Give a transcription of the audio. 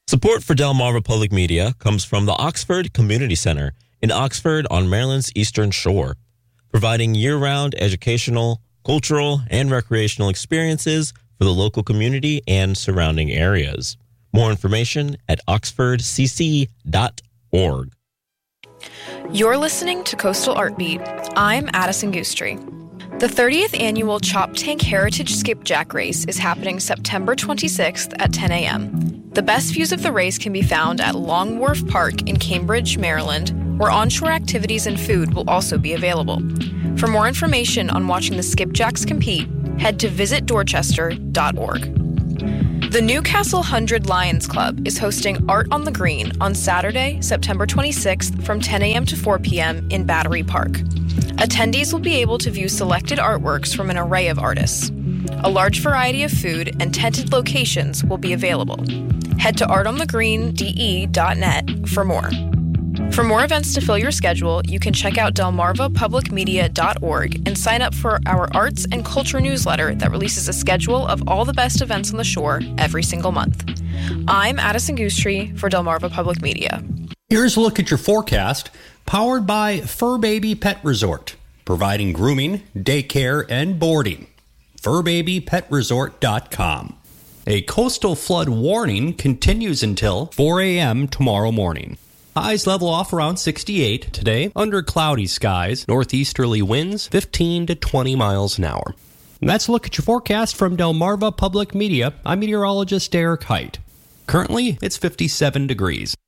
Support for Delmarva Public Media comes from the Oxford Community Center in Oxford on Maryland's Eastern Shore, providing year-round educational, cultural, and recreational experiences for the local community and surrounding areas. More information at oxfordcc.org. You're listening to Coastal Art Beat. I'm Addison Goostrey. The 30th annual Chop Tank Heritage Skipjack Race is happening September 26th at 10 a.m. The best views of the race can be found at Long Wharf Park in Cambridge, Maryland, where onshore activities and food will also be available. For more information on watching the skipjacks compete, head to visitdorchester.org. The Newcastle 100 Lions Club is hosting Art on the Green on Saturday, September 26th from 10 a.m. to 4 p.m. in Battery Park. Attendees will be able to view selected artworks from an array of artists. A large variety of food and tented locations will be available. Head to artonthegreen.de.net for more. For more events to fill your schedule, you can check out delmarvapublicmedia.org and sign up for our arts and culture newsletter that releases a schedule of all the best events on the shore every single month. I'm Addison Goostrey for Delmarva Public Media. Here's a look at your forecast, powered by Fur Baby Pet Resort, providing grooming, daycare, and boarding. FurBabyPetResort.com. A coastal flood warning continues until 4 a.m. tomorrow morning. Highs level off around 68 today, under cloudy skies, northeasterly winds 15 to 20 miles an hour. And that's a look at your forecast from Delmarva Public Media. I'm meteorologist Derek Height. Currently, it's 57 degrees.